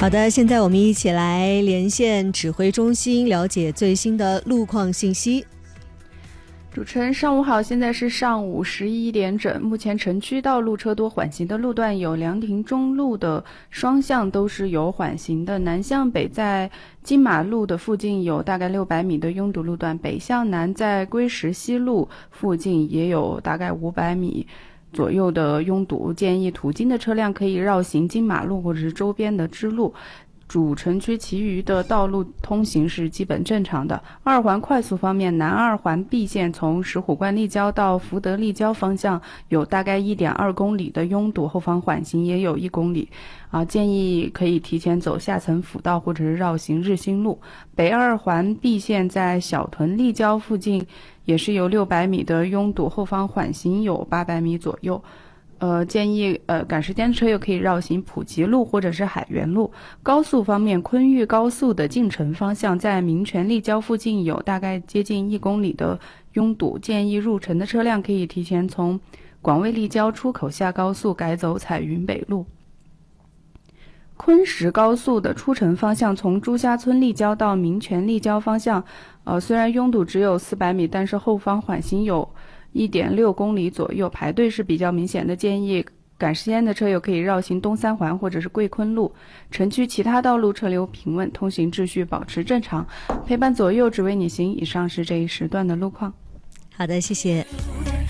好的，现在我们一起来连线指挥中心，了解最新的路况信息。 主持人上午好，现在是上午11点整，目前城区道路车多，缓行的路段有凉亭中路的双向都是有缓行的，南向北在金马路的附近有大概600米的拥堵路段，北向南在归石西路附近也有大概500米左右的拥堵，建议途经的车辆可以绕行金马路或者是周边的支路。主城区其余的道路通行是基本正常的。二环快速方面，南二环 B 线从石虎关立交到福德立交方向有大概 1.2 公里的拥堵，后方缓行也有1公里。建议可以提前走下层辅道或者是绕行日新路。北二环 B 线在小屯立交附近也是有600米的拥堵，后方缓行有800米左右。建议赶时间车友可以绕行普吉路或者是海源路。高速方面，昆玉高速的进城方向在民权立交附近有大概接近1公里的拥堵，建议入城的车辆可以提前从广卫立交出口下高速改走彩云北路。昆石高速的出城方向从朱家村立交到民权立交方向，虽然拥堵只有400米，但是后方缓行有1.6公里左右，排队是比较明显的，建议赶时间的车友可以绕行东三环或者是桂昆路。城区其他道路车流平稳，通行秩序保持正常。陪伴左右只为你行，以上是这一时段的路况。 好的，谢谢。